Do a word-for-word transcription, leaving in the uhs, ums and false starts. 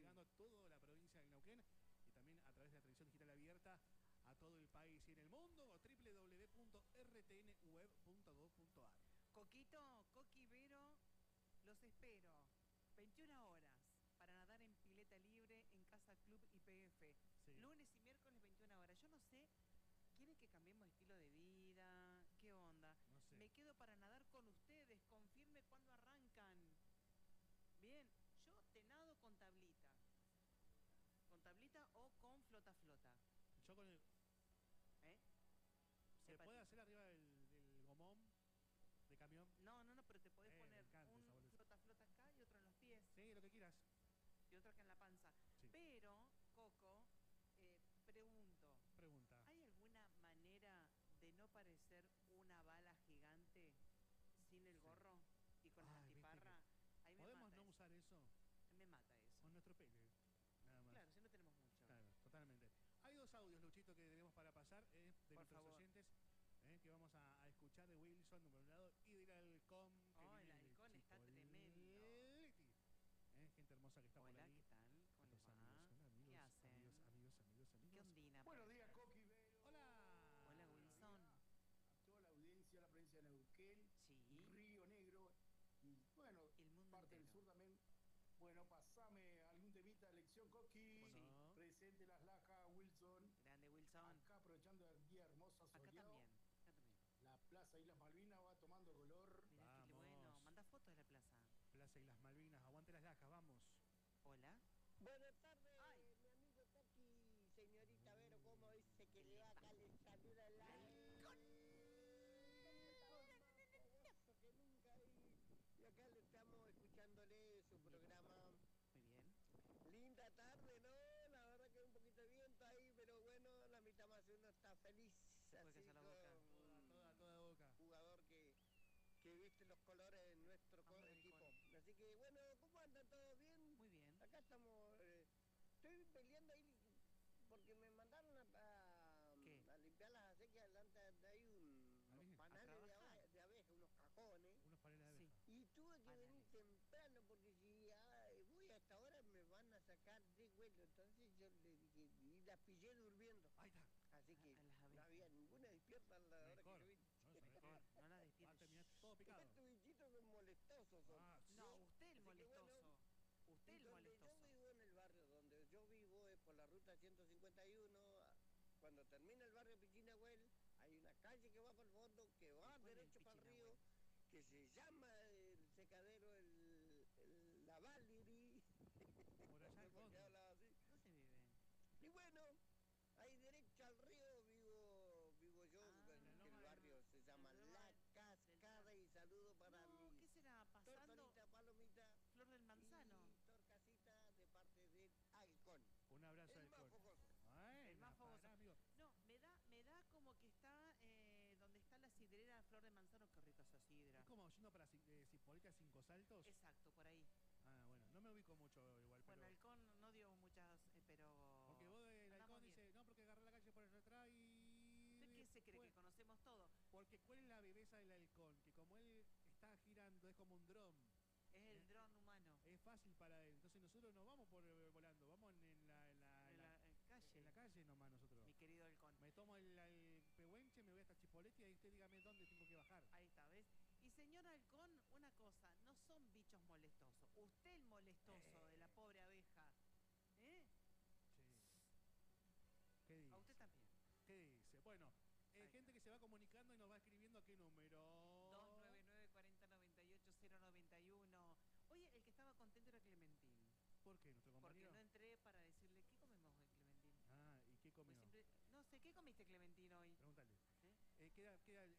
llegando a toda la provincia del Neuquén y también a través de la televisión digital abierta a todo el país y en el mundo, o doble u doble u doble u punto r t n web punto gov punto a r. Coquito, Coqui, Vero, los espero. veintiuna horas para nadar en pileta libre en Casa Club I P F. Sí. Lunes y miércoles veintiuna horas. Yo no sé, ¿quieren que cambiemos estilo de vida? ¿Qué onda? No sé. Me quedo para nadar con ustedes. Confirme cuándo arrancan. Bien, yo te nado con tablita. ¿Con tablita o con flota flota? Yo con el... ¿Eh? ¿Se puede hacer arriba del, del gomón de camión? No, no, no, pero te podés eh, poner un flota flota acá y otro en los pies. Sí, lo que quieras. Y otro acá en la panza. Sí. Pero, Coco, eh, pregunto. Pregunta. ¿Hay alguna manera de no parecer una bala gigante sin el gorro sí. y con la antiparra? Ahí me ¿Podemos mata no eso. usar eso? Me mata eso. Con nuestro pene, nada más. Claro, si no tenemos mucho. Claro, totalmente. Hay dos audios, Luchito, que tenemos para pasar eh, de Por nuestros favor. oyentes eh, que vamos a, a escuchar de Wilson, número un lado, y del halcón. Que oh, viene el halcón de está tremendo. Eh, gente hermosa que está Hola, por ahí. ¿qué tal? ¿Cómo les va? Amigos, hola, amigos, ¿Qué hacen? Amigos, amigos, amigos, amigos. ¿Qué ondina? Buenos días, Coqui, Vero. Hola. Hola, Wilson. A toda la audiencia, la provincia de Neuquén, sí. Río Negro y, bueno, el mundo parte entero. del sur también. Bueno, pasame algún temita de elección, Coqui. Sí. Presente Las Lajas, Wilson. Grande, Wilson. Acá aprovechando el día hermoso soleado. Acá también. Acá también. La Plaza Islas Malvinas va tomando color. Mirá qué bueno. Manda fotos de la plaza. Plaza Islas Malvinas, aguante Las Lajas, vamos. Hola. Buenas tardes, Ay. mi amigo Coqui, señorita Vero, ¿cómo dice que le va? Acá le saluda la... que nunca hay. Y acá le estamos escuchándole su programa. Muy bien. Linda tarde, ¿no? La verdad que un poquito de viento ahí, pero bueno, la mitad más uno está feliz. Así así la con boca. Toda, toda, toda boca. Jugador que... que viste los colores en nuestro Vamos, equipo. Nicole. Así que bueno, ¿cómo andan? ¿Todo bien? Muy bien. Acá estamos, eh, estoy peleando ahí porque me mandaron a, a, a limpiar las acequias delante de ahí un, unos panales de, abe, de abeja, unos cajones. Unos paneles de abeja. Sí. Y tuve que panales. venir temprano porque si ay, voy a esta hora me van a sacar de vuelo. Entonces yo le dije, y las pillé durmiendo. Ahí está. Así que a, a no había ninguna despierta a la hora mejor. que yo vine. No, eso mejor. No la despierta. Va a terminar todo picado. Estos bichitos son molestosos. Son. Ah, no, usted el molestoso. Bueno, usted el molestoso. Yo vivo en el barrio donde yo vivo es por la ruta ciento cincuenta y uno. Cuando termina el barrio Pichinahuel, hay una calle que va para el fondo, que va derecho para el río, que se llama el secadero el, el la Valiri. Por allá al fondo. No se vive. Y bueno, ahí derecho al río vivo vivo yo, ah, en el, el barrio se llama La Cascada, y saludo para no, mi ¿qué será? Pasando tortonita, palomita, Flor del Manzano y torcasita de parte del halcón. Un abrazo el al más halcón. fogoso. Ay, el más fogoso. Amigo. No, me da me da como que está eh, donde está la sidrera Flor del Manzano. Qué rica esa sidra. Es como yendo para eh, Cipolita Cinco Saltos. Exacto, por ahí. Ah, bueno, no me ubico mucho igual, bueno, pero... halcón no dio muchas, eh, pero... Porque vos del halcón dice, no, porque agarré la calle por allá atrás y... ¿Usted qué se cree? ¿Que conocemos todo? Porque ¿cuál es la viveza del halcón? Que como él está girando, es como un dron. Es el ¿Eh? dron humano. Es fácil para él. Entonces nosotros no vamos por eh, volando, vamos en, en, la, en, la, en, la, en la calle. En la calle nomás nosotros. Mi querido halcón. Me tomo el, el pehuenche, me voy hasta Chipolete y ahí usted dígame dónde tengo que bajar. Ahí está, ¿ves? Y señor halcón, una cosa, no son bichos molestosos. Usted el molestoso eh. de la pobre abeja. ¿Eh? Sí. ¿Qué dice? A usted también. ¿Qué dice? Bueno, eh, gente que se va comunicando y nos va escribiendo a qué número. dos nueve nueve, cuarenta, noventa y ocho, cero noventa y uno. Oye, el que estaba contento era Clementín. ¿Por qué, nuestro compañero? Porque no entré para decirle, ¿qué comemos hoy, Clementín? Ah, ¿y qué comimos? Siempre, no sé, ¿qué comiste, Clementín, hoy? Pregúntale. ¿Eh? Eh, queda, queda el,